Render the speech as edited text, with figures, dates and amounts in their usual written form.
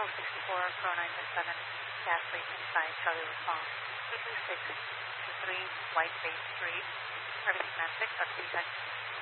64, Pro 917, gas leak inside Charlie response. 226 to 3, White Bay Street. Everything at 6, up to you guys.